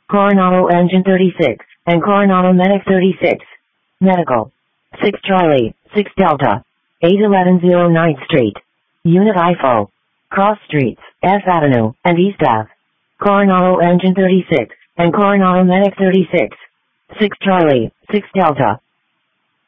Coronado Engine 36, and Coronado Medic 36. Medical. 6 Charlie, 6 Delta. 811 9th Street. Unit IFO. Cross Streets, F Avenue, and East Ave. Coronado Engine 36, and Coronado Medic 36. 6 Charlie, 6 Delta.